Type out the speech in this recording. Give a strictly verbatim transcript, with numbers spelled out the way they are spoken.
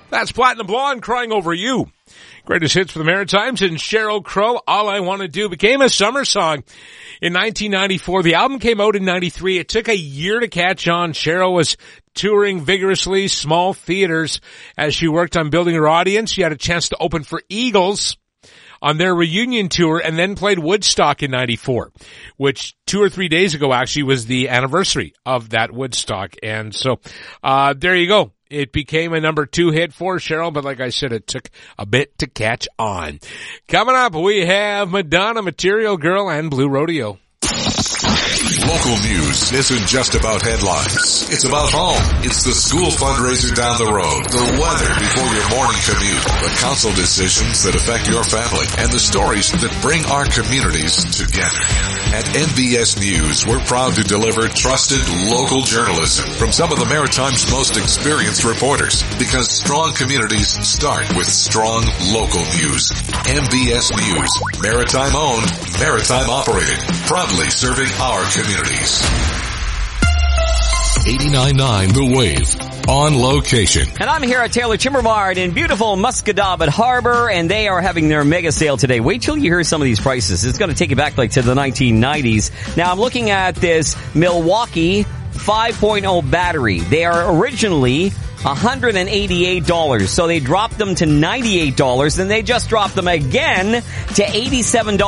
That's Platinum Blonde, Crying Over You. Greatest hits for the Maritimes and Sheryl Crow, All I Want to Do, became a summer song in nineteen ninety-four. The album came out in ninety-three. It took a year to catch on. Sheryl was touring vigorously, small theaters, as she worked on building her audience. She had a chance to open for Eagles on their reunion tour and then played Woodstock in ninety-four, which two or three days ago actually was the anniversary of that Woodstock. And so, uh, there you go. It became a number two hit for Sheryl, but like I said, it took a bit to catch on. Coming up, we have Madonna, Material Girl, and Blue Rodeo. Local news isn't just about headlines. It's about home. It's the school fundraiser down the road, the weather before your morning commute, the council decisions that affect your family, and the stories that bring our communities together. At N B S News, we're proud to deliver trusted local journalism from some of the Maritime's most experienced reporters, because strong communities start with strong local news. N B S News, Maritime owned, Maritime operated, proudly serving our communities. eighty-nine point nine The Wave, on location. And I'm here at Taylor Timbermart in beautiful Musquodoboit Harbor, and they are having their mega sale today. Wait till you hear some of these prices. It's going to take you back like to the nineteen nineties. Now, I'm looking at this Milwaukee five point oh battery. They are originally one hundred eighty-eight dollars. So they dropped them to ninety-eight dollars, and they just dropped them again to eighty-seven dollars.